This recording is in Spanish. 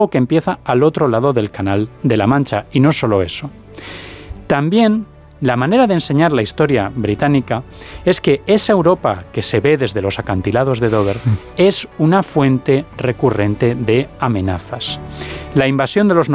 que empieza al otro lado del Canal de la Mancha. Y no solo eso. También la manera de enseñar la historia británica es que esa Europa que se ve desde los acantilados de Dover es una fuente recurrente de amenazas. La invasión de los